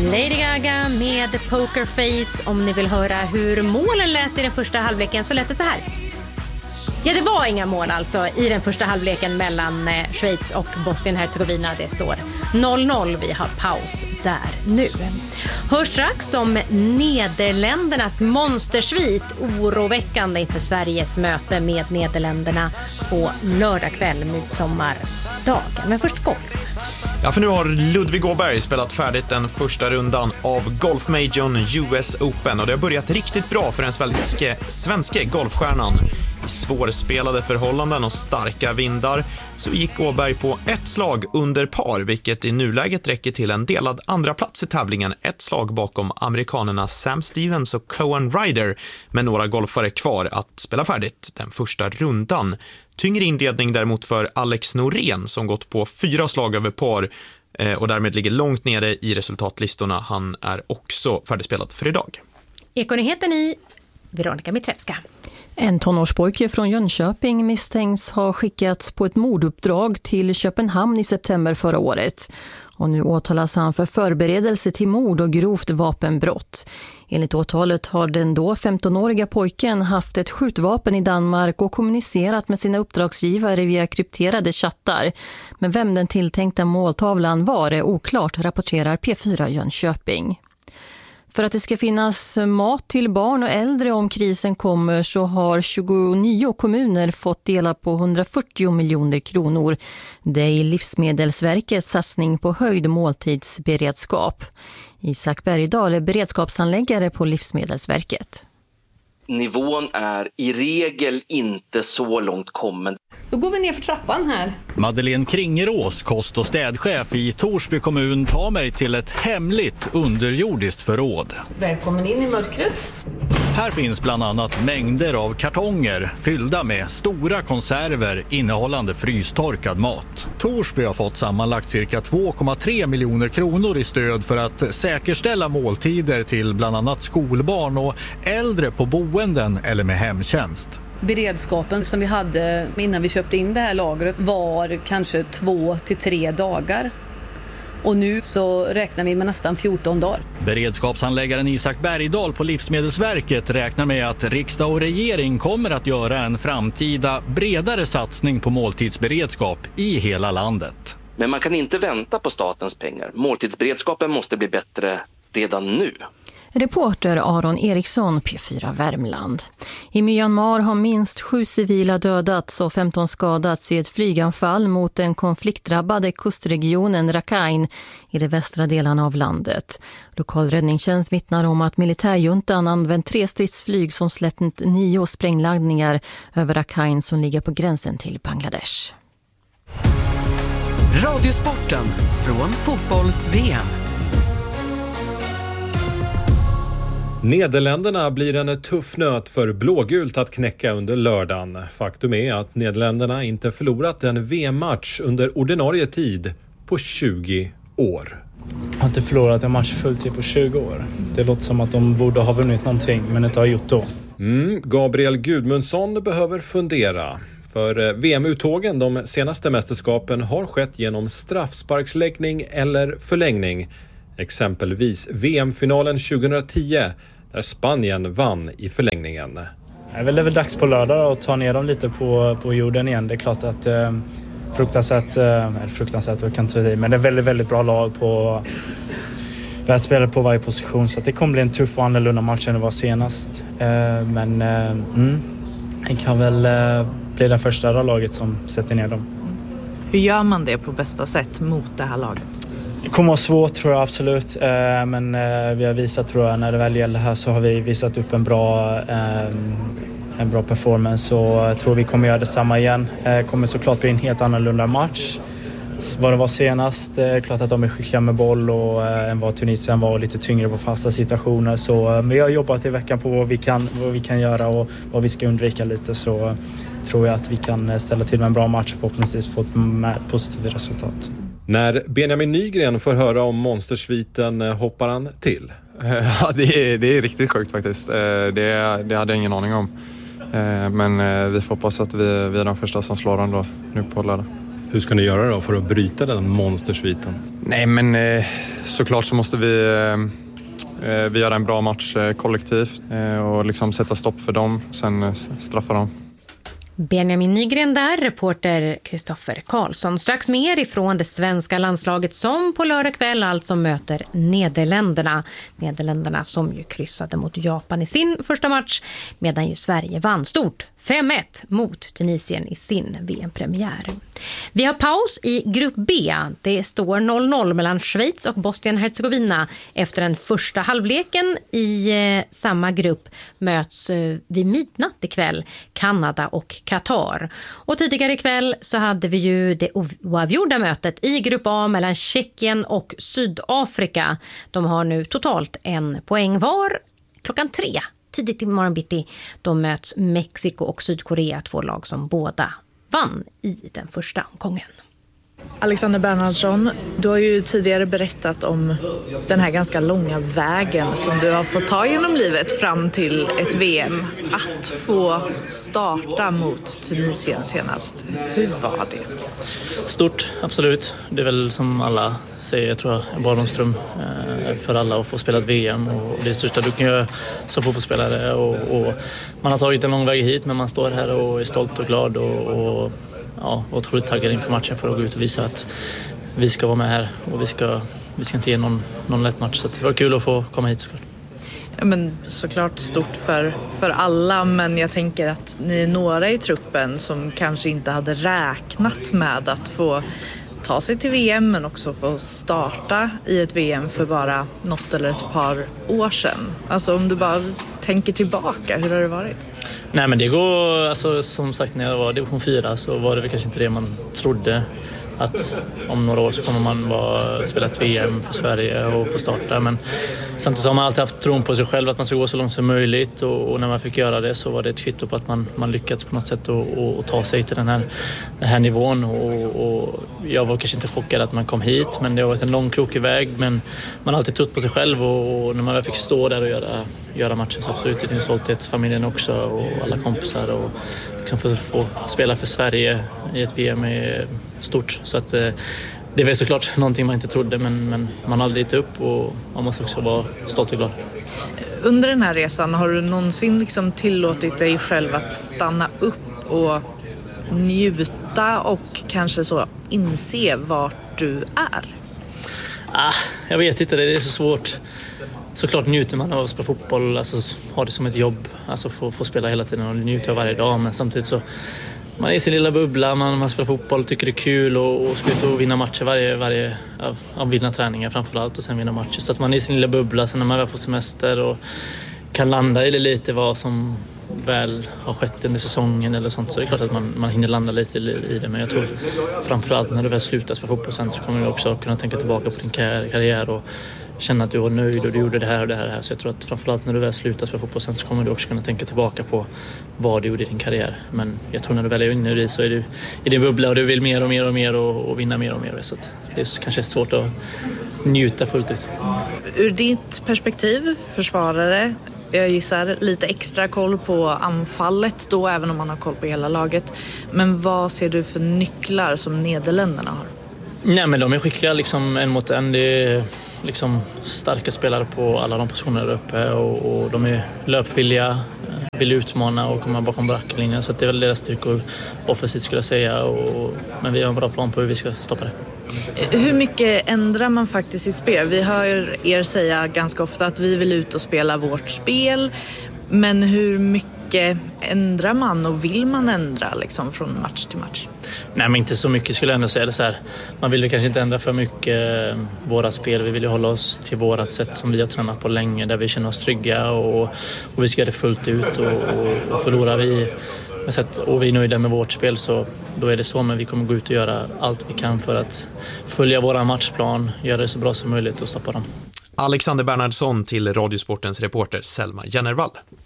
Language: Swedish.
Lady Gaga med Pokerface. Om ni vill höra hur målen lät i den första halvleken så lät det så här. Ja, det var inga mål alltså i den första halvleken mellan Schweiz och Bosnien-Herzegovina. Det står 0-0. Vi har paus där nu. Hör strax om Nederländernas monstersvit. Oroväckande inför Sveriges möte med Nederländerna på lördag kväll, midsommardagen. Men först golf. Ja, för nu har Ludvig Åberg spelat färdigt den första rundan av golfmajorn US Open och det har börjat riktigt bra för den svenske golfstjärnan. I svårspelade förhållanden och starka vindar så gick Åberg på ett slag under par, vilket i nuläget räcker till en delad andra plats i tävlingen, ett slag bakom amerikanerna Sam Stevens och Cohen Ryder, med några golfare kvar att spela färdigt den första rundan. Tyngre inledning däremot för Alex Norén som gått på 4 slag över par och därmed ligger långt nere i resultatlistorna. Han är också färdigspelad för idag. Ekonyheten i Veronica Mitrevska. En tonårspojke från Jönköping misstänks ha skickats på ett morduppdrag till Köpenhamn i september förra året. Och nu åtalas han för förberedelse till mord och grovt vapenbrott. Enligt åtalet har den då 15-åriga pojken haft ett skjutvapen i Danmark och kommunicerat med sina uppdragsgivare via krypterade chattar. Men vem den tilltänkta måltavlan var är oklart, rapporterar P4 Jönköping. För att det ska finnas mat till barn och äldre om krisen kommer så har 29 kommuner fått dela på 140 miljoner kronor. Det är Livsmedelsverkets satsning på höjd måltidsberedskap. Isak Bergdahl är beredskapsanläggare på Livsmedelsverket. Nivån är i regel inte så långt kommen. Då går vi ner för trappan här. Madeleine Kringerås, kost- och städchef i Torsby kommun, tar mig till ett hemligt underjordiskt förråd. Välkommen in i mörkret. Här finns bland annat mängder av kartonger fyllda med stora konserver innehållande frystorkad mat. Torsby har fått sammanlagt cirka 2,3 miljoner kronor i stöd för att säkerställa måltider till bland annat skolbarn och äldre på boenden eller med hemtjänst. Beredskapen som vi hade innan vi köpte in det här lagret var kanske 2 till 3 dagar. Och nu så räknar vi med nästan 14 dagar. Beredskapsanläggaren Isak Bergdahl på Livsmedelsverket räknar med att riksdag och regering kommer att göra en framtida bredare satsning på måltidsberedskap i hela landet. Men man kan inte vänta på statens pengar. Måltidsberedskapen måste bli bättre redan nu. Reporter Aron Eriksson, P4 Värmland. I Myanmar har minst 7 civila dödats och 15 skadats i ett flyganfall mot den konfliktdrabbade kustregionen Rakhine i de västra delarna av landet. Lokal räddningstjänst vittnar om att militärjuntan använt 3 stridsflyg som släppt 9 sprängladdningar över Rakhine som ligger på gränsen till Bangladesh. Radiosporten från fotbolls-VM. Nederländerna blir en tuff nöt för blågult att knäcka under lördagen. Faktum är att Nederländerna inte förlorat en VM-match under ordinarie tid på 20 år. Jag har inte förlorat en match fulltid på 20 år. Det låter som att de borde ha vunnit någonting men inte har gjort då. Gabriel Gudmundsson behöver fundera. För VM-uttågen de senaste mästerskapen har skett genom straffsparksläggning eller förlängning. Exempelvis VM-finalen 2010 där Spanien vann i förlängningen. Det är väl dags på lördag att ta ner dem lite på jorden igen. Det är klart att fruktansvärt jag kan inte säga, men det är väldigt, väldigt bra lag på världsspelare på varje position. Så att det kommer bli en tuff och annorlunda match än det var senast. Det kan väl bli den första laget som sätter ner dem. Hur gör man det på bästa sätt mot det här laget? Det kommer vara svårt tror jag absolut, men vi har visat tror jag när det väl gäller här så har vi visat upp en bra performance och jag tror vi kommer göra detsamma igen. Kommer såklart bli en helt annorlunda match. Vad det var senast, klart att de är skickliga med boll och än vad Tunisien var lite tyngre på fasta situationer. Så vi har jobbat i veckan på vad vi kan göra och vad vi ska undvika lite, så tror jag att vi kan ställa till med en bra match och förhoppningsvis få ett positivt resultat. När Benjamin Nygren får höra om monstersviten hoppar han till. Ja, det är riktigt sjukt faktiskt. Det hade jag ingen aning om. Men vi får hoppas att vi är de första som slår dem då nu på lördag. Hur ska ni göra då för att bryta den monstersviten? Nej, men såklart så måste vi göra en bra match kollektivt och liksom sätta stopp för dem, sen straffa dem. Benjamin Nygren där, reporter Kristoffer Karlsson. Strax mer ifrån det svenska landslaget som på lördag kväll alltså möter Nederländerna. Nederländerna som ju kryssade mot Japan i sin första match, medan ju Sverige vann stort 5-1 mot Tunisien i sin VM-premiär. Vi har paus i grupp B. Det står 0-0 mellan Schweiz och Bosnien-Herzegovina. Efter den första halvleken i samma grupp möts vid midnatt ikväll Kanada och Qatar. Och tidigare ikväll så hade vi ju det oavgjorda mötet i grupp A mellan Tjeckien och Sydafrika. De har nu totalt 1 poäng var. Klockan 3 tidigt i morgonbitti då möts Mexiko och Sydkorea, 2 lag som båda vann i den första omgången. Alexander Bernhardsson, du har ju tidigare berättat om den här ganska långa vägen som du har fått ta genom livet fram till ett VM. Att få starta mot Tunisien senast, hur var det? Stort, absolut. Det är väl som alla säger, jag tror en barndomsdröm för alla att få spela ett VM. Och det är det största du kan göra som fotbollsspelare. Och man har tagit en lång väg hit, men man står här och är stolt och glad och otroligt taggad inför matchen för att gå ut och visa att vi ska vara med här och vi ska inte ge någon lätt match. Så det var kul att få komma hit såklart. Ja, men såklart stort för alla, men jag tänker att ni är några i truppen som kanske inte hade räknat med att få ta sig till VM, men också få starta i ett VM för bara något eller ett par år sedan. Alltså om du bara tänker tillbaka, hur har det varit? Nej, men det går, alltså, som sagt, när jag var division 4 så var det väl kanske inte det man trodde, att om några år så kommer man spela ett VM för Sverige och få starta. Men samtidigt har man alltid haft tron på sig själv att man ska gå så långt som möjligt, och när man fick göra det så var det ett kvitto på att man lyckats på något sätt och ta sig till den här nivån. Och jag var kanske inte chockad att man kom hit, men det har varit en lång krokig väg, men man har alltid trott på sig själv, och när man väl fick stå där och göra matchen så absolut är det en stolthet, familjen också och alla kompisar, och liksom få spela för Sverige i ett VM är stort. Så att det är väl såklart någonting man inte trodde, men man har aldrig gett upp och man måste också vara stolt och glad. Under den här resan, har du någonsin liksom tillåtit dig själv att stanna upp och njuta och kanske så inse vart du är? Jag vet inte, det är så svårt. Såklart njuter man av att spela fotboll, alltså ha det som ett jobb, alltså få spela hela tiden och njuta varje dag, men samtidigt så man är i sin lilla bubbla, man spelar fotboll, tycker det är kul och ska ut och vinna matcher varje vinna träningar framförallt och sen vinna matcher. Så att man är i sin lilla bubbla, sen när man väl får semester och kan landa i det lite vad som väl har skett under säsongen eller sånt, så det är klart att man hinner landa lite i det. Men jag tror framförallt när du väl slutar spela fotboll sen så kommer du också kunna tänka tillbaka på din karriär och känna att du var nöjd och du gjorde det här och det här. Så jag tror att framförallt när du väl slutar spela fotboll sen så kommer du också kunna tänka tillbaka på vad du gjorde i din karriär. Men jag tror när du väl är inne i det så är du i din bubbla och du vill mer och mer och mer och vinna mer och mer. Så att det är kanske svårt att njuta fullt ut. Ur ditt perspektiv, försvarare, jag gissar lite extra koll på anfallet då, även om man har koll på hela laget. Men vad ser du för nycklar som Nederländerna har? Nej, men de är skickliga liksom en mot en. Det är liksom starka spelare på alla de positionerna där uppe och de är löpvilliga, vill utmana och komma bakom backlinjen, så att det är väl deras styrkor offensivt skulle jag säga, men vi har en bra plan på hur vi ska stoppa det. Hur mycket ändrar man faktiskt sitt spel? Vi hör er säga ganska ofta att vi vill ut och spela vårt spel, men hur mycket ändrar man och vill man ändra liksom från match till match? Nej, men inte så mycket skulle jag ändå säga. Det så här, man vill ju kanske inte ändra för mycket våra spel. Vi vill ju hålla oss till vårat sätt som vi har tränat på länge, där vi känner oss trygga och vi ska göra det fullt ut och förlorar vi och vi är nöjda med vårt spel så då är det så, men vi kommer gå ut och göra allt vi kan för att följa våra matchplan, göra det så bra som möjligt och stoppa dem. Alexander Bernhardsson till Radiosportens reporter Selma Jennervall.